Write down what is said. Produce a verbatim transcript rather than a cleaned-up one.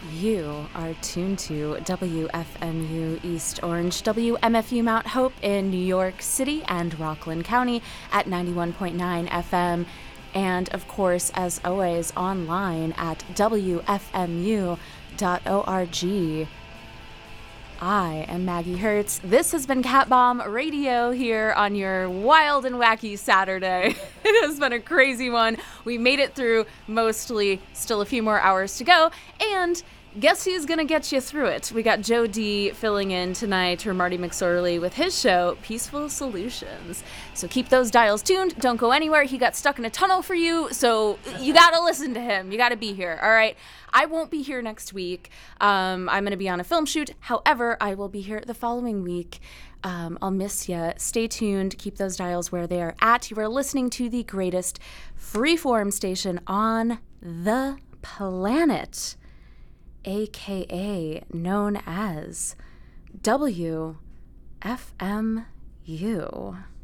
You are tuned to W F M U East Orange, W M F U Mount Hope in New York City and Rockland County at ninety-one point nine F M. And of course, as always, online at W F M U dot org. I am Maggie Hertz. This has been Cat Bomb Radio here on your wild and wacky Saturday. It has been a crazy one. We made it through mostly, still a few more hours to go, and guess who's going to get you through it? We got Joe D filling in tonight for Marty McSorley with his show, Peaceful Solutions. So keep those dials tuned. Don't go anywhere. He got stuck in a tunnel for you, so you got to listen to him. You got to be here, all right? I won't be here next week. Um, I'm going to be on a film shoot. However, I will be here the following week. Um, I'll miss you. Stay tuned. Keep those dials where they are at. You are listening to the greatest freeform station on the planet, A K A known as W F M U.